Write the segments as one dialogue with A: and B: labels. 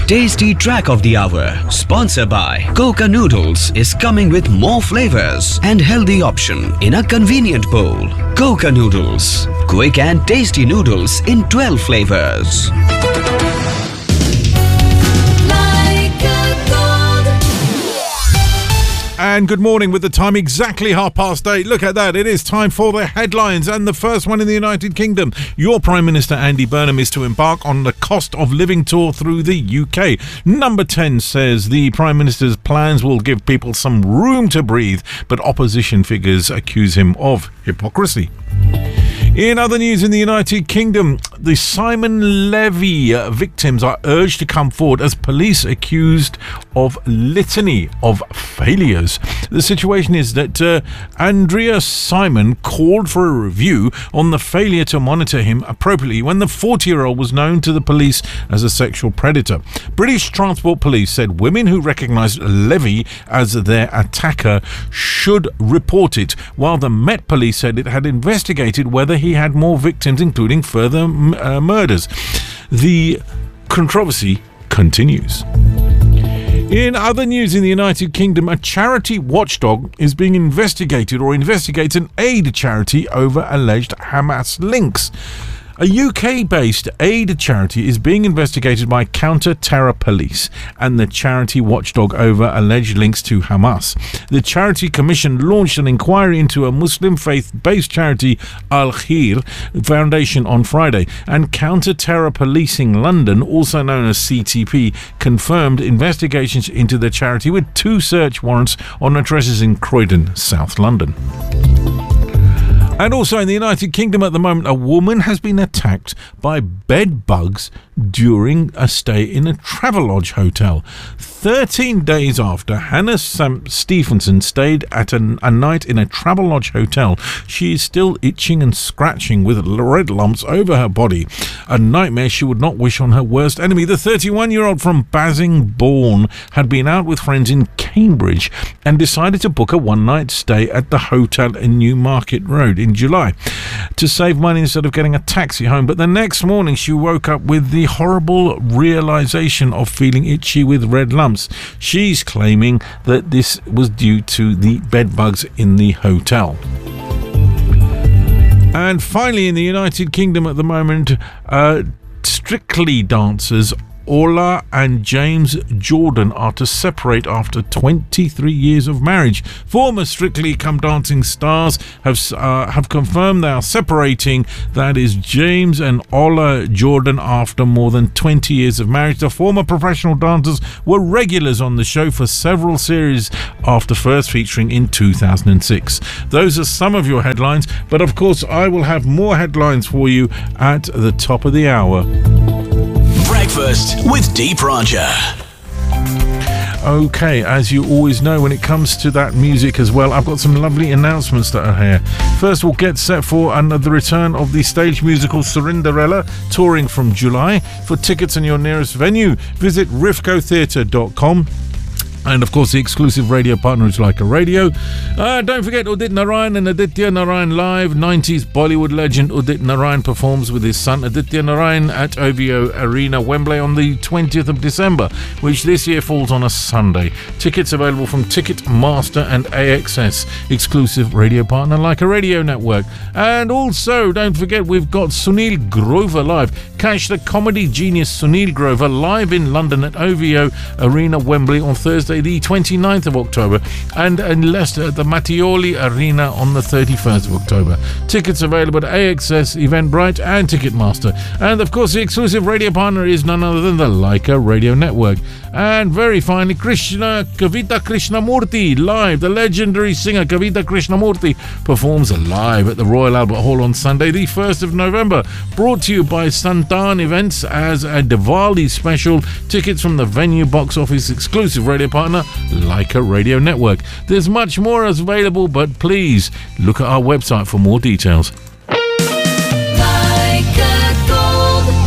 A: Tasty Track of the Hour, sponsored by Coca Noodles, is coming with more flavors and healthy option in a convenient bowl. Coca Noodles, quick and tasty noodles in 12 flavors.
B: And good morning with the time exactly 8:30. Look at that. It is time for the headlines. And the first one in the United Kingdom. Your Prime Minister Andy Burnham is to embark on the cost of living tour through the UK. Number 10 says the Prime Minister's plans will give people some room to breathe, but opposition figures accuse him of hypocrisy. In other news in the United Kingdom, the Simon Levy victims are urged to come forward as police accused of litany of failures. The situation is that Andrea Simon called for a review on the failure to monitor him appropriately when the 40-year-old was known to the police as a sexual predator. British Transport Police said women who recognised Levy as their attacker should report it, while the Met Police said it had investigated whether he had more victims, including further murders. The controversy continues. In other news in the United Kingdom, a charity watchdog is being investigated or investigates an aid charity over alleged Hamas links. A UK-based aid charity is being investigated by counter-terror police and the charity watchdog over alleged links to Hamas. The Charity Commission launched an inquiry into a Muslim faith-based charity, Al Khair Foundation, on Friday, and Counter-Terror Policing London, also known as CTP, confirmed investigations into the charity with 2 search warrants on addresses in Croydon, South London. And also in the United Kingdom at the moment, a woman has been attacked by bed bugs during a stay in a Travelodge hotel. 13 days after Hannah Stephenson stayed at a night in a Travelodge hotel, she is still itching and scratching with red lumps over her body. A nightmare she would not wish on her worst enemy. The 31-year-old from Basingbourne had been out with friends in Cambridge and decided to book a one-night stay at the hotel in Newmarket Road in July to save money instead of getting a taxi home. But the next morning she woke up with the horrible realization of feeling itchy with red lumps. She's claiming that this was due to the bed bugs in the hotel. And finally, in the United Kingdom at the moment, Strictly dancers Ola and James Jordan are to separate after 23 years of marriage. Former Strictly Come Dancing stars have confirmed they are separating. That is James and Ola Jordan after more than 20 years of marriage. The former professional dancers were regulars on the show for several series after first featuring in 2006. Those are some of your headlines, but of course I will have more headlines for you at the top of the hour.
C: Breakfast with Deep Raja.
B: Okay, as you always know, when it comes to that music as well, I've got some lovely announcements that are here. First, we'll get set for the return of the stage musical Cinderella, touring from July. For tickets in your nearest venue, visit rifcotheatre.com. And of course, the exclusive radio partner is Leica Radio. Don't forget Udit Narayan and Aditya Narayan live. 90s Bollywood legend Udit Narayan performs with his son Aditya Narayan at OVO Arena, Wembley on the 20th of December, which this year falls on a Sunday. Tickets available from Ticketmaster and AXS, exclusive radio partner Leica Radio Network. And also, don't forget, we've got Sunil Grover live. Catch the comedy genius Sunil Grover live in London at OVO Arena, Wembley on Thursday the 29th of October, and in Leicester at the Mattioli Arena on the 31st of October. Tickets available at AXS, Eventbrite and Ticketmaster. And of course, the exclusive radio partner is none other than the Leica Radio Network. And very finally, Kavita Krishnamurti live. The legendary singer Kavita Krishnamurti performs live at the Royal Albert Hall on Sunday the 1st of November. Brought to you by Santan Events as a Diwali special. Tickets from the venue box office, exclusive radio partner Leica Radio Network. There's much more available, but please look at our website for more details.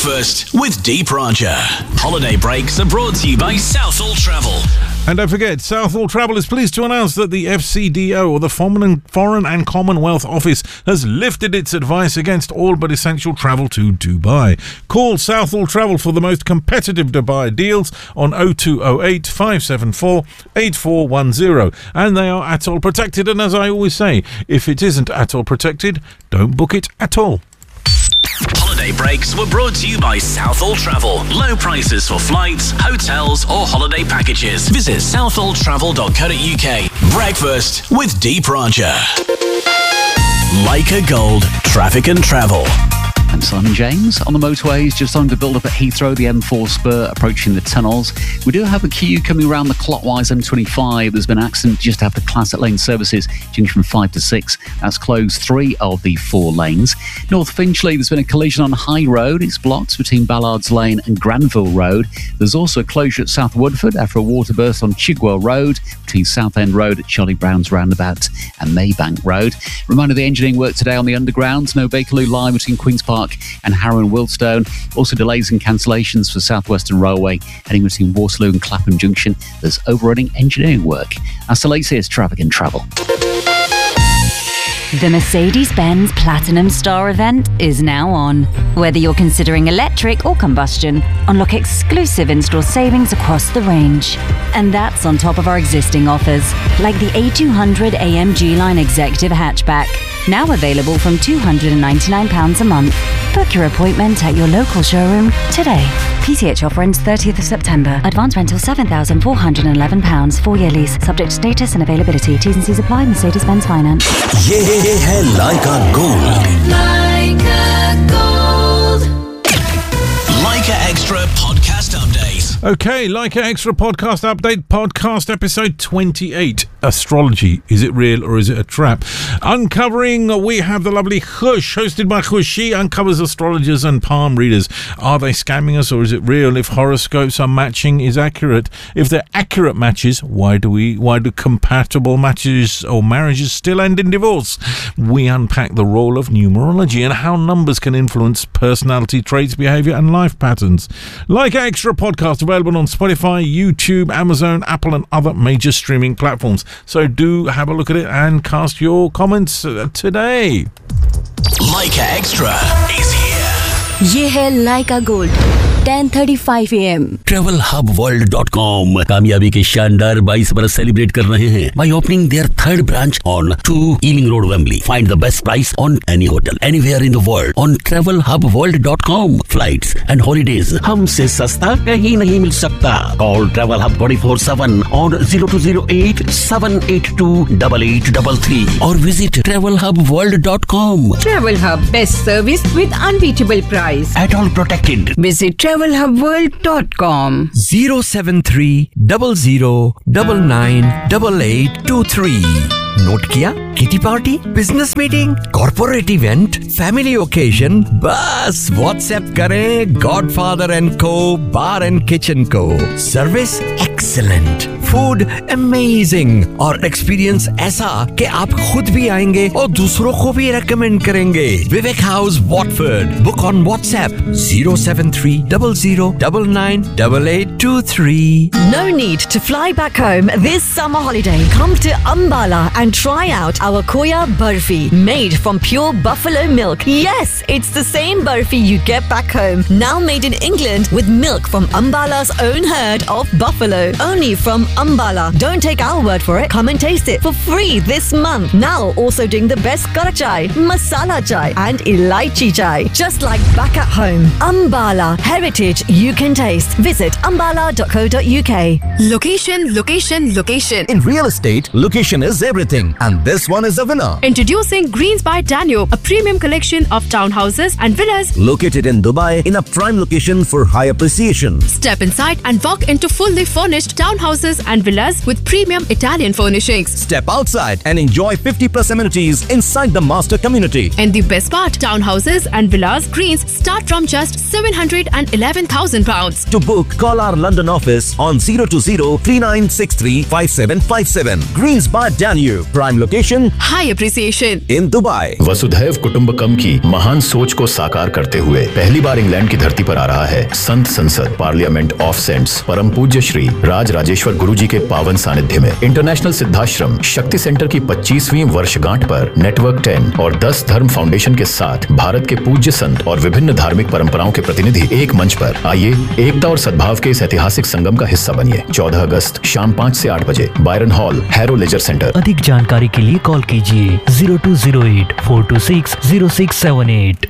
C: Breakfast with Deep Raja. Holiday breaks are brought to you by Southall Travel.
B: And don't forget, Southall Travel is pleased to announce that the FCDO, or the Foreign and Commonwealth Office, has lifted its advice against all but essential travel to Dubai. Call Southall Travel for the most competitive Dubai deals on 0208 574 8410. And they are ATOL protected. And as I always say, if it isn't ATOL protected, don't book it at all.
C: Holiday breaks were brought to you by Southall Travel. Low prices for flights, hotels or holiday packages. Visit southalltravel.co.uk. Breakfast with Deep Raja. Leica Gold, traffic and travel.
D: I'm Simon James. On the motorways, just starting to build up at Heathrow, the M4 spur approaching the tunnels. We do have a queue coming around the clockwise M25. There's been an accident just after Classic Lane services, junction 5 to 6. That's closed 3 of the 4 lanes. North Finchley, there's been a collision on High Road. It's blocked between Ballards Lane and Granville Road. There's also a closure at South Woodford after a water burst on Chigwell Road between Southend Road at Charlie Brown's Roundabout and Maybank Road. Reminder, the engineering work today on the Underground. No Bakerloo line between Queen's Park and Harrow and Wiltstone. Also delays and cancellations for South Western Railway heading between Waterloo and Clapham Junction. There's overrunning engineering work. That's the latest traffic and travel.
E: The Mercedes-Benz Platinum Star event is now on. Whether you're considering electric or combustion, unlock exclusive in-store savings across the range. And that's on top of our existing offers, like the A200 AMG Line Executive Hatchback, now available from £299 a month. Book your appointment at your local showroom today. PCH offer ends 30th of September. Advance rental £7,411. 4-year lease. Subject to status and availability. T's and C's apply. Mercedes-Benz Finance.
F: ये है Leica Gold.
C: Leica Gold. Leica Extra podcast update.
B: Okay, Leica Extra podcast update, podcast episode 28. Astrology, is it real or is it a trap? Uncovering, we have the lovely Khush, hosted by Khush. She uncovers astrologers and palm readers. Are they scamming us or is it real? If horoscopes are matching is accurate, if they're accurate matches, why do compatible matches or marriages still end in divorce? We unpack the role of numerology and how numbers can influence personality traits, behavior and life patterns. Leica Extra podcast available on Spotify, YouTube, Amazon, Apple and other major streaming platforms. So do have a look at it and cast your comments today.
C: Leica Extra is here.
E: ये है Leica Gold, 10:35 AM.
F: TravelHubWorld.com कामयाबी के शानदार 22 बरस celebrate कर रहे हैं by opening their 3rd branch on 2 Ealing Road, Wembley. Find the best price on any hotel anywhere in the world on TravelHubWorld.com. Flights and holidays हमसे सस्ता कहीं नहीं मिल सकता. Call Travel Hub 24/7 on 0208 782 8833 or visit TravelHubWorld.com.
G: Travel Hub, best service with unbeatable price.
F: At all protected.
G: Visit TravelHubWorld.com.
H: 073 00 99 8823. Note किया? Kitty party, business meeting, corporate event, family occasion, बस WhatsApp करें godfather and को बार and kitchen को. Service excellent, food amazing और experience ऐसा कि आप खुद भी आएंगे और दूसरों को भी रेकमेंड करेंगे. विवेक house, Watford. Book on WhatsApp 073 00 99 8823.
I: No need to fly back home this summer holiday. Come to Ambala and try out our Koya Barfi, made from pure buffalo milk. Yes, it's the same Barfi you get back home, now made in England with milk from Ambala's own herd of buffalo. Only from Ambala. Don't take our word for it. Come and taste it for free this month. Now also doing the best kara chai, masala chai and elaichi chai. Just like back at home. Ambala. Heritage you can taste. Visit ambala.co.uk.
J: Location, location, location.
K: In real estate, location is everything. And this one is a winner.
J: Introducing Greens by Danube, a premium collection of townhouses and villas
K: located in Dubai in a prime location for high appreciation.
J: Step inside and walk into fully furnished townhouses and villas with premium Italian furnishings.
K: Step outside and enjoy 50+ amenities inside the master community.
J: And the best part, townhouses and villas greens start from just £711,000.
K: To book, call our London office on 020-3963-5757. Greens by Danube. Prime location,
J: high appreciation
K: in Dubai.
L: वसुधैव कुटुंबकम की महान सोच को साकार करते हुए पहली बार England की धरती पर आ रहा है संत संसद पार्लियामेंट ऑफ सेंट्स परम पूज्य श्री राज राजेश्वर गुरु जी के पावन सानिध्य में इंटरनेशनल सिद्धाश्रम शक्ति सेंटर की 25वीं वर्षगांठ पर नेटवर्क 10 और 10 धर्म फाउंडेशन के साथ भारत के पूज्य संत और विभिन्न धार्मिक परंपराओं के प्रतिनिधि एक मंच पर आइए एकता और सद्भाव के इस ऐतिहासिक संगम का हिस्सा बनिए। 14 अगस्त शाम 5 से 8 बजे Byron hall, harrow laser centre.
M: अधिक जानकारी के लिए कॉल कीजिए 0208 426 0678।